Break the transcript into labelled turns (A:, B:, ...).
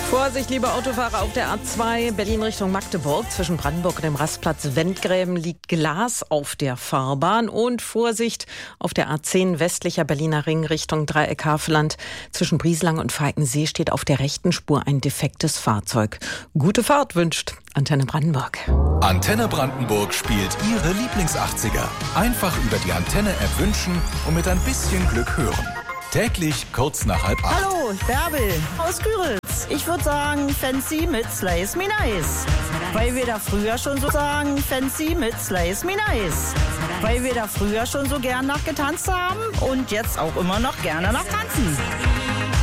A: Vorsicht, liebe Autofahrer auf der A2 Berlin Richtung Magdeburg. Zwischen Brandenburg und dem Rastplatz Wendgräben liegt Glas auf der Fahrbahn. Und Vorsicht auf der A10 westlicher Berliner Ring Richtung Dreieck Havelland. Zwischen Brieselang und Falkensee steht auf der rechten Spur ein defektes Fahrzeug. Gute Fahrt wünscht Antenne Brandenburg.
B: Antenne Brandenburg spielt Ihre Lieblings-80er. Einfach über die Antenne-App wünschen und mit ein bisschen Glück hören. Täglich kurz nach 7:30.
C: Hallo, Bärbel aus Küritz. Ich würde sagen Fancy mit Slice Me Nice. Weil wir da früher schon so sagen Fancy mit Slice Me Nice. Weil wir da früher schon so gern nachgetanzt haben und jetzt auch immer noch gerne nachtanzen.